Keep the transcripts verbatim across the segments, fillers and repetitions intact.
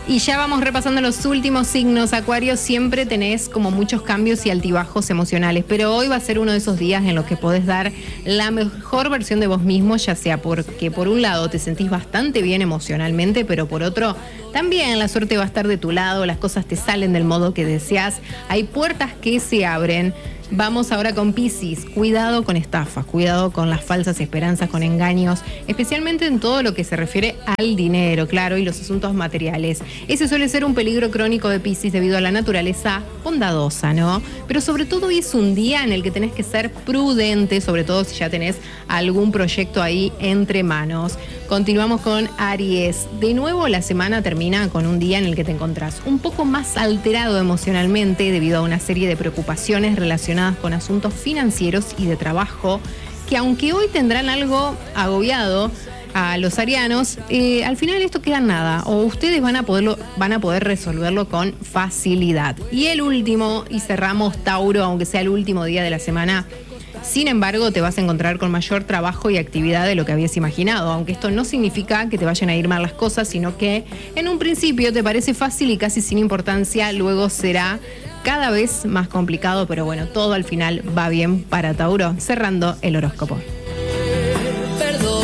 Y ya vamos repasando los últimos signos. Acuario, siempre tenés como muchos cambios y altibajos emocionales, pero hoy va a ser uno de esos días en los que podés dar la mejor versión de vos mismo, ya sea porque por un lado te sentís bastante bien emocionalmente, pero por otro también la suerte va a estar de tu lado, las cosas te salen del modo que deseas, hay puertas que se abren. Vamos ahora con Piscis. Cuidado con estafas, cuidado con las falsas esperanzas, con engaños, especialmente en todo lo que se refiere al dinero, claro, y los asuntos materiales. Ese suele ser un peligro crónico de Piscis debido a la naturaleza bondadosa, ¿no? Pero sobre todo hoy es un día en el que tenés que ser prudente, sobre todo si ya tenés algún proyecto ahí entre manos. Continuamos con Aries. De nuevo la semana termina con un día en el que te encontrás un poco más alterado emocionalmente debido a una serie de preocupaciones relacionadas con asuntos financieros y de trabajo, que aunque hoy tendrán algo agobiado a los arianos, eh, al final esto queda en nada, o ustedes van a poderlo, van a poder resolverlo con facilidad. Y el último, y cerramos Tauro, aunque sea el último día de la semana. Sin embargo, te vas a encontrar con mayor trabajo y actividad de lo que habías imaginado, aunque esto no significa que te vayan a ir mal las cosas, sino que en un principio te parece fácil y casi sin importancia, luego será cada vez más complicado, pero bueno, todo al final va bien para Tauro. Cerrando el horóscopo. Perdón,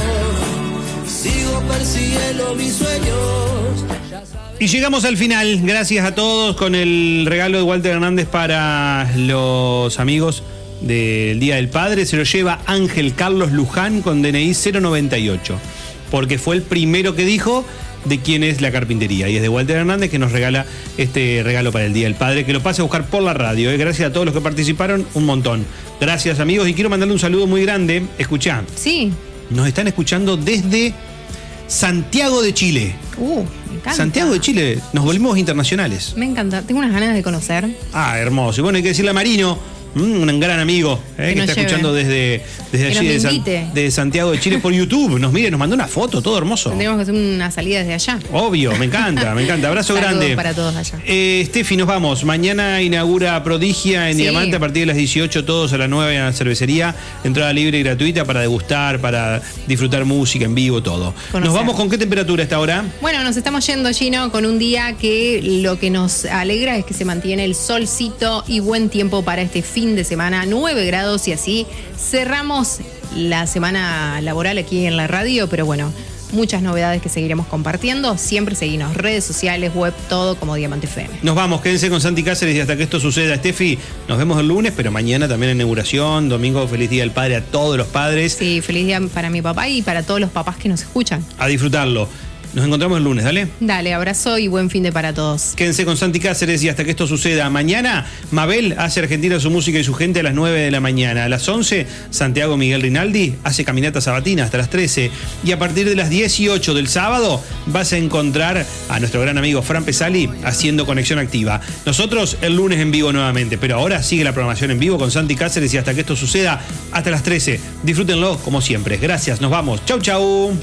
sigo persiguiendo mis sueños. Y llegamos al final, gracias a todos, con el regalo de Walter Hernández para los amigos del Día del Padre. Se lo lleva Ángel Carlos Luján con D N I cero noventa y ocho, porque fue el primero que dijo de quién es la carpintería, y es de Walter Hernández, que nos regala este regalo para el Día del Padre, que lo pase a buscar por la radio, ¿eh? Gracias a todos los que participaron, un montón. Gracias, amigos, y quiero mandarle un saludo muy grande. Escuchá. Sí. Nos están escuchando desde Santiago de Chile. Uh, me encanta. Santiago de Chile, nos volvimos internacionales. Me encanta, tengo unas ganas de conocer. Ah, hermoso. Y bueno, hay que decirle a Marino, un gran amigo, eh, que, que está lleve. escuchando desde, desde allí, de, San, de Santiago de Chile por YouTube. Nos mire, nos mandó una foto, todo hermoso. Tendríamos que hacer una salida desde allá. Obvio, me encanta, me encanta. Abrazo Saludos grande. para todos allá. Eh, Steffi, nos vamos. Mañana inaugura Prodigia en sí. Diamante a partir de las dieciocho, todos a la nueva cervecería. Entrada libre y gratuita para degustar, para disfrutar música en vivo, todo. Conocer. ¿Nos vamos con qué temperatura a esta hora? Bueno, nos estamos yendo, Gino, con un día que lo que nos alegra es que se mantiene el solcito y buen tiempo para este fin de semana. nueve grados y así cerramos la semana laboral aquí en la radio, pero bueno, muchas novedades que seguiremos compartiendo. Siempre seguimos redes sociales, web, todo como Diamante F M. Nos vamos, quédense con Santi Cáceres y hasta que esto suceda. Steffi, nos vemos el lunes, pero mañana también en inauguración. Domingo, feliz día del padre a todos los padres. Sí, feliz día para mi papá y para todos los papás que nos escuchan. A disfrutarlo. Nos encontramos el lunes, dale. Dale, abrazo y buen fin de para todos. Quédense con Santi Cáceres y hasta que esto suceda. Mañana, Mabel hace Argentina su música y su gente a las nueve de la mañana. A las once, Santiago Miguel Rinaldi hace caminata sabatina hasta las trece. Y a partir de las dieciocho del sábado, vas a encontrar a nuestro gran amigo Fran Pesali haciendo Conexión Activa. Nosotros el lunes en vivo nuevamente, pero ahora sigue la programación en vivo con Santi Cáceres y hasta que esto suceda, hasta las trece. Disfrútenlo como siempre. Gracias, nos vamos. Chau, chau.